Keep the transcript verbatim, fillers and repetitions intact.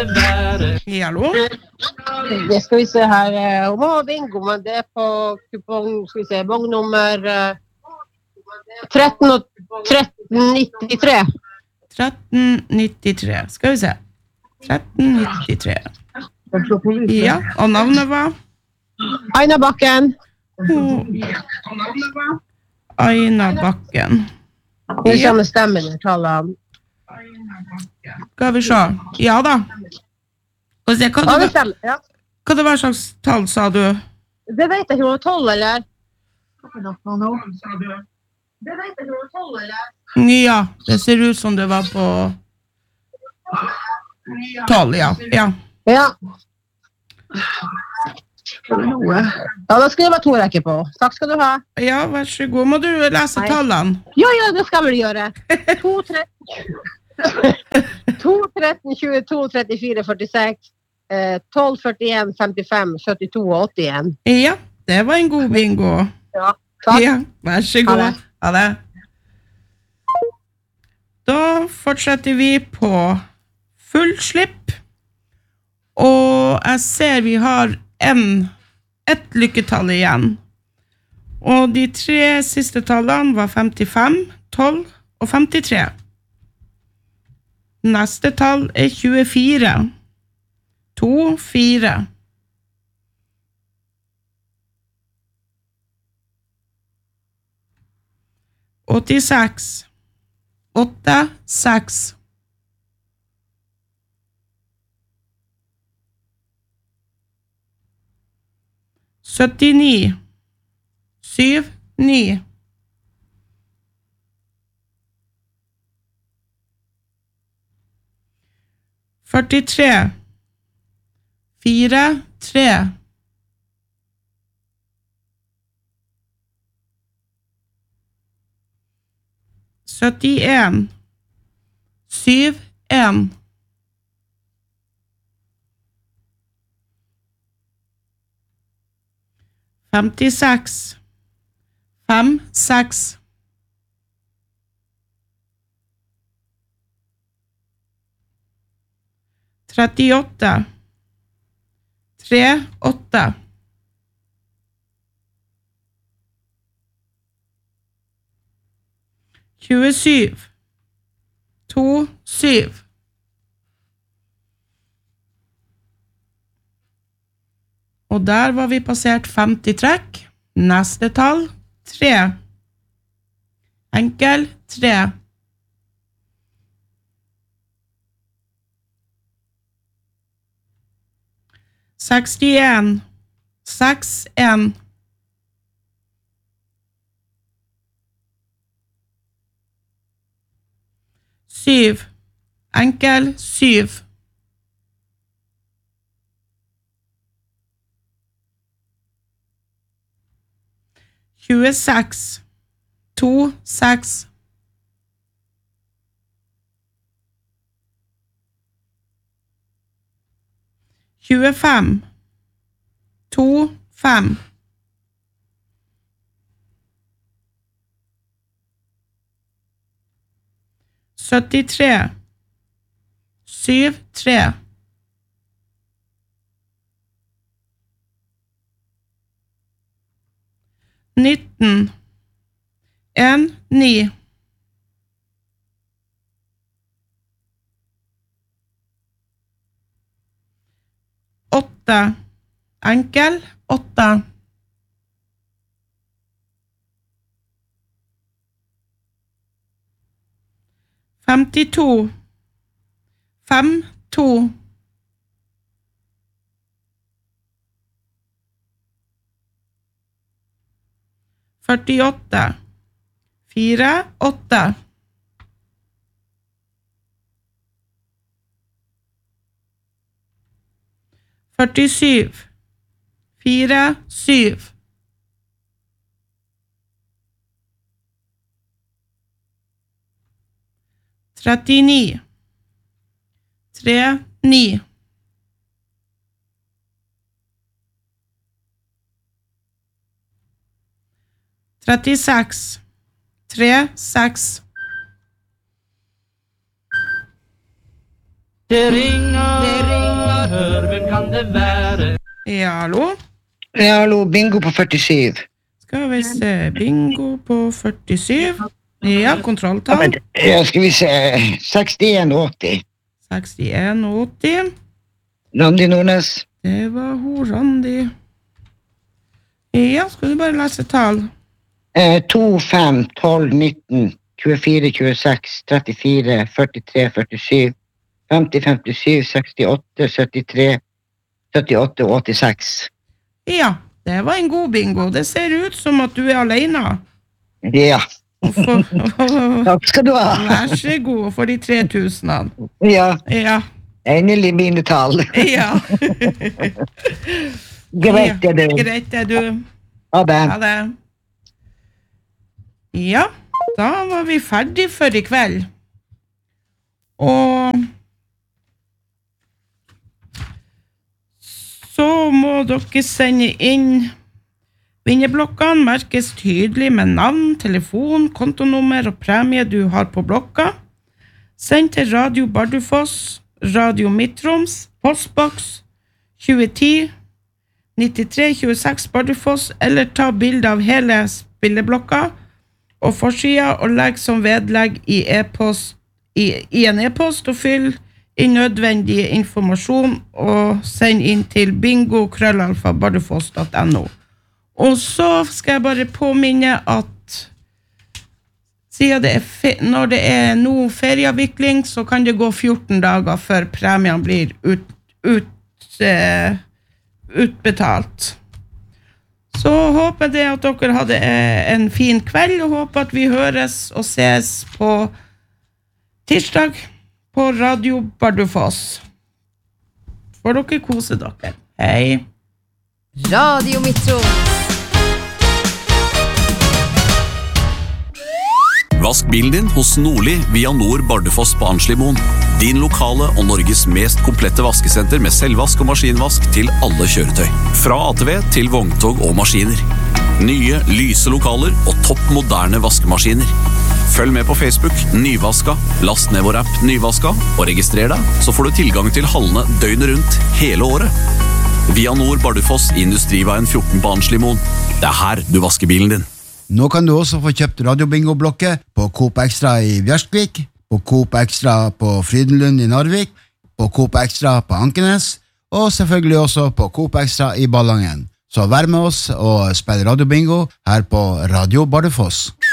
Hallo? Det skal vi se her. Hun må ha bingo, men det er på kupong, skal vi se, vogn nummer tretten nittitre. tretten nittitre, skal vi se. tretten nittitre. Ja, og navnet var? Aina Bakken. Aina Bakken. Det er sånne stemmer jeg taler om. Skal vi se. Ja da. Og se, hva, Ja, det det var, stemmer, ja. hva det var slags tall, sa du? Det vet jeg ikke, hun var tolv, eller? Det vet jeg ikke, hun var tolv, eller? Ja, det ser ut som det var på tolv, ja. Ja. Ja. Ja, da skal det være to rekker på. Takk skal du ha. Ja, vær så god. Må du lese Nei. tallene? Ja, ja, det skal vi gjøre. to, tretten, tjueto, trettifire, førtiseks, tolv, førtien, femtifem, syttito og åttien. Ja, det var en god bingo. Ja, takk. Ja, vær så god. Ha det. Ha det. Da fortsetter vi på full slipp. Og jeg ser vi har en, ett lykketall igjen. Og de tre siste tallene var femtifem, tolv og femtitre. Neste tall er tjuefire. to, fire. åttiseks. åtte, seks. syttini. syv, ni. førtitre. fire, tre. syttien. syv, en. femtiseks. fem, seks. trettiåtte. tre, åtte. tjuesju. to, syv. Og der var vi passert femti trekk. Neste tall, tre. Enkel, tre. sekstien. seks, en. syv. Enkel, syv. tjueseks. to, seks. tjuefem. to, fem. syttitre. syv, tre. nitten. en, ni. åtte. Enkel, åtte. femtito. fem, to. førtiåtte. fire, åtte. førtisju. fire, syv. trettini. tre, ni. trettiseks. tre, seks. Det ringer, det ringer. Ja, hallo? Ja, hallo, bingo på førtisju. Skal vi se, bingo på førtisju. Ja, kontrolltall. Ja, skal vi se, sekstien åtti. sekstien åtti. Randi Nordnes. Det var hun, Randi. Ja, skal du bare lese tall? Eh, to, fem, tolv, nitten, tjuefire, tjueseks, trettifire, førtitre, førtisju, femti, femtisju, sekstiåtte, syttitre, syttiåtte og åttiseks. Ja, det var en god bingo. Det ser ut som at du er alene. Ja. For, Takk skal du ha. vær så god for de tre tusenene. Ja, Ja, endelig mine tall. ja. Greit er det. Greit er du. Ha det. Ha det. Ja, da var vi ferdig for i kveld. Og så må dere sende inn vinnerblokkene, merkes tydelig med navn, telefon, kontonummer og premie du har på blokka. Send til Radio Bardufoss, Radio Midtroms, postboks tjueti nittitre tjueseks Bardufoss, eller ta bilde av hele spilleblokka og forsida og legg som vedlegg i, e-post, i, i en e-post og fyll inn nødvendig informasjon og send inn til bingo krøllalfa bardufoss punktum no. Og så skal jeg bare påminne at siden det er fe- når det er nå ferieavvikling, så kan det gå fjorten dager før premien blir ut, ut, eh, utbetalt. Så håper jeg at dere hadde en fin kveld, og håper at vi høres og ses på tirsdag på Radio Bardufoss. For dere kose dere. Hei. Radio Midtroms. Vask bilen din hos Nordli via Nord Bardufoss på Arnslimoen. Din lokale og Norges mest komplette vaskesenter med selvvask og maskinvask til alle kjøretøy. Fra A T V til vogntog og maskiner. Nye, lyse lokaler og topp moderne vaskemaskiner. Følg med på Facebook, Nyvaska, last ned vår app Nyvaska og registrer deg, så får du tilgang til hallene døgnet rundt hele året. Via Nord Bardufoss i Industriveien fjorten på Arnslimoen. Det er her du vasker bilen din. Nå kan du også få kjøpt radiobingo-blokket på Coop Extra i Bjørskvik, på Coop Extra på Frydenlund i Narvik, på Coop Extra på Ankenes, og selvfølgelig også på Coop Extra i Ballangen. Så vær med oss og spill radiobingo her på Radio Bardufoss.